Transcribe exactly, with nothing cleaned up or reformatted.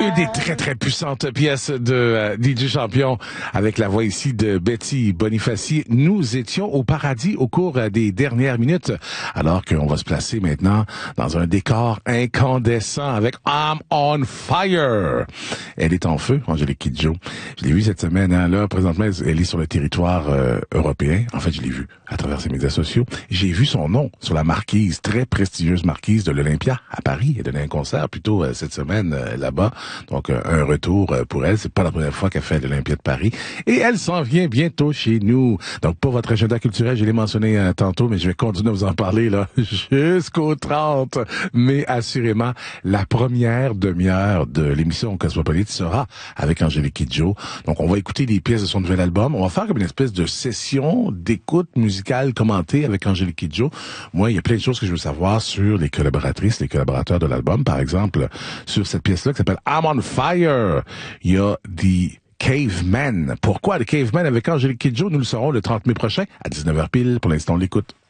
Une des très très puissantes pièces de euh, D J Champion avec la voix ici de Betty Bonifaci. Nous étions au paradis au cours euh, des dernières minutes, alors qu'on va se placer maintenant dans un décor incandescent avec I'm on fire. Elle est en feu, Angélique Kidjo. Je l'ai vue cette semaine, hein, là, présentement, elle est sur le territoire euh, européen. En fait, je l'ai vue à travers ses médias sociaux. J'ai vu son nom sur la marquise, très prestigieuse marquise de l'Olympia à Paris. Elle donnait un concert plutôt euh, cette semaine euh, là-bas. Donc, euh, un retour euh, pour elle. C'est pas la première fois qu'elle fait l'Olympia de Paris. Et elle s'en vient bientôt chez nous. Donc, pour votre agenda culturel, je l'ai mentionné euh, tantôt, mais je vais continuer à vous en parler là jusqu'au trente. Mais assurément, la première demi-heure de l'émission Cosmopolite sera avec Angélique Kidjo. Donc, on va écouter des pièces de son nouvel album. On va faire comme une espèce de session d'écoute musicale commentée avec Angélique Kidjo. Moi, il y a plein de choses que je veux savoir sur les collaboratrices, les collaborateurs de l'album. Par exemple, sur cette pièce-là qui s'appelle I'm on Fire, il y a The Caveman. Pourquoi The Caveman avec Angélique Kidjo? Nous le saurons le trente mai prochain à dix-neuf heures pile. Pour l'instant, on l'écoute.